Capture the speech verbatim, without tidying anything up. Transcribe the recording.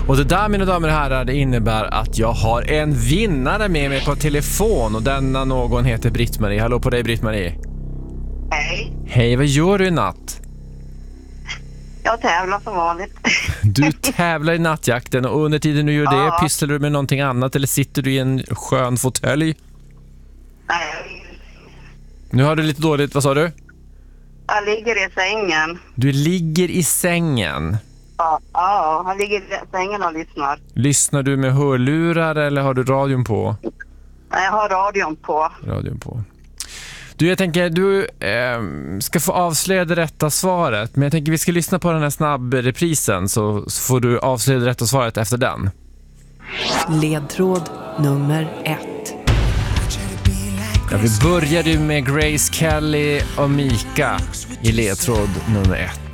Och det där, mina damer och herrar, det innebär att jag har en vinnare med mig på telefon. Och denna någon heter Britt-Marie. Hallå på dig, Britt-Marie. Hej. Hej, vad gör du i natt? Jag tävlar som vanligt. Du tävlar i nattjakten och under tiden du gör det, Ja. pysslar du med någonting annat eller sitter du i en skön fåtölj? Nej, Nu har du lite dåligt, vad sa du? jag ligger i sängen. Du ligger i sängen. Ja, ja, han ligger i sängen och lyssnar. Lyssnar du med hörlurar eller har du radion på? Nej, jag har radion på. Radion på. Du, jag tänker, du eh, ska få avslöja det rätta svaret. Men jag tänker vi ska lyssna på den här snabbreprisen så, så får du avslöja det rätta svaret efter den. Ledtråd nummer ett. Ja, vi började ju med Grace Kelly och Mika i ledtråd nummer ett.